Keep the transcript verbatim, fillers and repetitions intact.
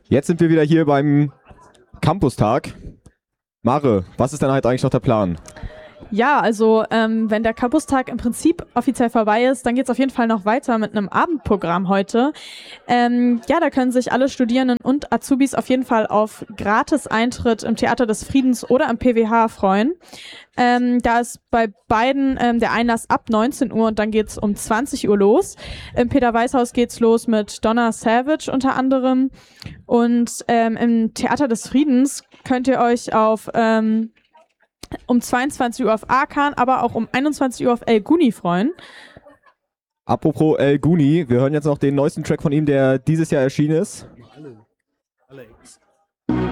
Jetzt sind wir wieder hier beim Campustag. Mare, was ist denn halt eigentlich noch der Plan? Ja, also ähm, wenn der Campustag im Prinzip offiziell vorbei ist, dann geht es auf jeden Fall noch weiter mit einem Abendprogramm heute. Ähm, ja, da können sich alle Studierenden und Azubis auf jeden Fall auf Gratis-Eintritt im Theater des Friedens oder am P W H freuen. Ähm, da ist bei beiden ähm, der Einlass ab neunzehn Uhr und dann geht's um zwanzig Uhr los. Im Peter-Weiß-Haus geht's los mit Donna Savage unter anderem. Und ähm, im Theater des Friedens könnt ihr euch auf ähm, um zweiundzwanzig Uhr auf Arkan, aber auch um einundzwanzig Uhr auf El Guni freuen. Apropos El Guni, wir hören jetzt noch den neuesten Track von ihm, der dieses Jahr erschienen ist. Alle, alle Ex.